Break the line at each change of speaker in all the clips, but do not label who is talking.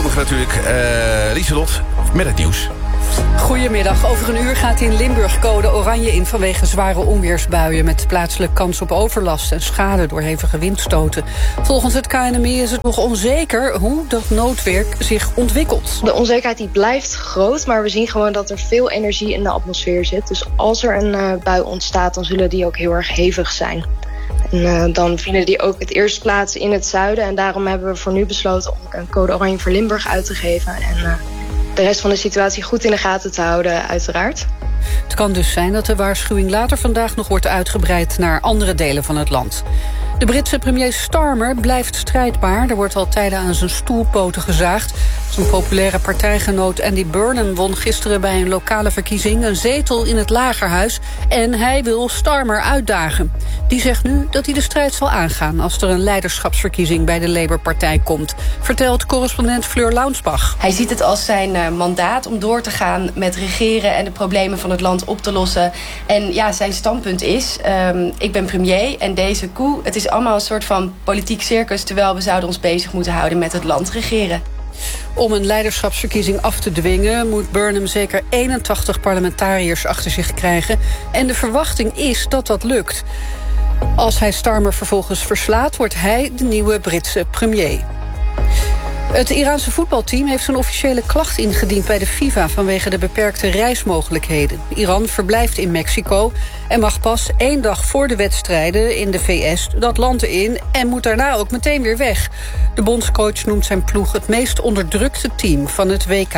Limburg natuurlijk. Lieselot met het nieuws.
Goedemiddag. Over een uur gaat in Limburg code oranje in vanwege zware onweersbuien met plaatselijk kans op overlast en schade door hevige windstoten. Volgens het KNMI is het nog onzeker hoe dat noodweer zich ontwikkelt.
De onzekerheid die blijft groot, maar we zien gewoon dat er veel energie in de atmosfeer zit. Dus als er een bui ontstaat, dan zullen die ook heel erg hevig zijn. En dan vinden die ook het eerst plaats in het zuiden. En daarom hebben we voor nu besloten om een code oranje voor Limburg uit te geven. En de rest van de situatie goed in de gaten te houden, uiteraard.
Het kan dus zijn dat de waarschuwing later vandaag nog wordt uitgebreid naar andere delen van het land. De Britse premier Starmer blijft strijdbaar. Er wordt al tijden aan zijn stoelpoten gezaagd. Zijn populaire partijgenoot Andy Burnham won gisteren bij een lokale verkiezing een zetel in het Lagerhuis. En hij wil Starmer uitdagen. Die zegt nu dat hij de strijd zal aangaan als er een leiderschapsverkiezing bij de Labour-partij komt, vertelt correspondent Fleur Launsbach.
Hij ziet het als zijn mandaat om door te gaan met regeren en de problemen van het land op te lossen. En ja, zijn standpunt is, ik ben premier en deze coup, het is allemaal een soort van politiek circus, terwijl we zouden ons bezig moeten houden met het land regeren.
Om een leiderschapsverkiezing af te dwingen moet Burnham zeker 81 parlementariërs achter zich krijgen. En de verwachting is dat dat lukt. Als hij Starmer vervolgens verslaat, wordt hij de nieuwe Britse premier. Het Iraanse voetbalteam heeft een officiële klacht ingediend bij de FIFA vanwege de beperkte reismogelijkheden. Iran verblijft in Mexico en mag pas 1 dag voor de wedstrijden in de VS dat land in en moet daarna ook meteen weer weg. De bondscoach noemt zijn ploeg het meest onderdrukte team van het WK.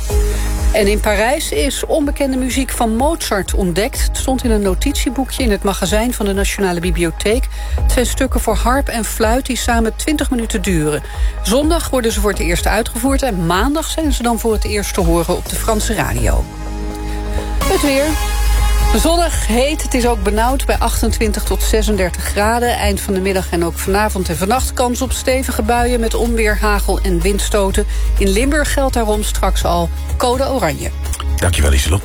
En in Parijs is onbekende muziek van Mozart ontdekt. Het stond in een notitieboekje in het magazijn van de Nationale Bibliotheek. Het zijn stukken voor harp en fluit die samen 20 minuten duren. Zondag worden ze voor het eerst uitgevoerd en maandag zijn ze dan voor het eerst te horen op de Franse radio. Het weer. Zonnig, heet, het is ook benauwd bij 28 tot 36 graden. Eind van de middag en ook vanavond en vannacht kans op stevige buien met onweer, hagel en windstoten. In Limburg geldt daarom straks al code oranje.
Dankjewel, Lieselot.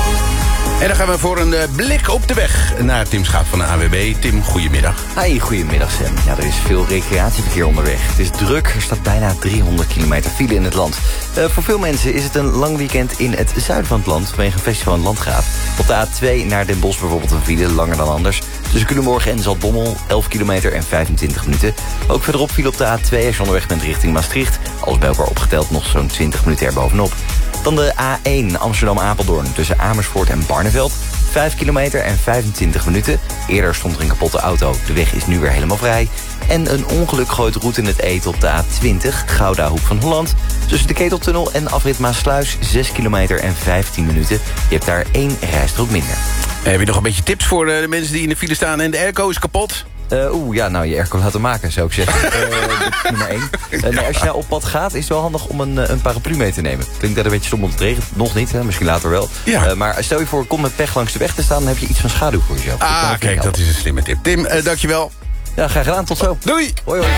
En dan gaan we voor een blik op de weg naar Tim Schaap van de ANWB. Tim, goedemiddag.
Hi, goedemiddag Sam. Ja, er is veel recreatieverkeer onderweg. Het is druk, er staat bijna 300 kilometer file in het land. Voor veel mensen is het een lang weekend in het zuiden van het land, vanwege een festival in Landgraaf. Op de A2 naar Den Bosch bijvoorbeeld een file, langer dan anders. Tussen Culemborg en Zaltbommel, 11 kilometer en 25 minuten. Ook verderop file op de A2 als je onderweg bent richting Maastricht. Alles bij elkaar opgeteld nog zo'n 20 minuten erbovenop. Dan de A1 Amsterdam-Apeldoorn tussen Amersfoort en Barneveld. 5 kilometer en 25 minuten. Eerder stond er een kapotte auto. De weg is nu weer helemaal vrij. En een ongeluk gooit route in het eten op de A20, Gouda Hoek van Holland. Tussen de Keteltunnel en afrit Maasluis 6 kilometer en 15 minuten. Je hebt daar 1 rijstrook minder.
Heb je nog een beetje tips voor de mensen die in de file staan en de airco is kapot?
Ja, nou, je airco laten maken, zou ik zeggen. Nummer 1. Nee, als je nou op pad gaat, is het wel handig om een paraplu mee te nemen. Klinkt dat een beetje stom, omdat het regent. Nog niet, hè? Misschien later wel.
Ja.
Maar stel je voor, kom met pech langs de weg te staan, dan heb je iets van schaduw voor jezelf.
Kijk, dat is een slimme tip. Tim, dankjewel.
Ja, graag gedaan. Tot zo.
Doei.
Hoi, hoi.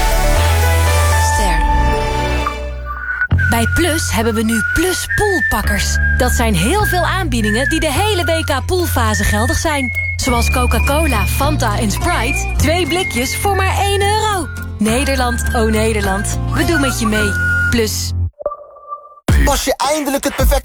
Bij Plus hebben we nu Plus Poolpakkers. Dat zijn heel veel aanbiedingen die de hele WK poolfase geldig zijn. Zoals Coca-Cola, Fanta en Sprite. 2 blikjes voor maar €1. Nederland, oh Nederland. We doen met je mee. Plus.
Pas je eindelijk het perfecte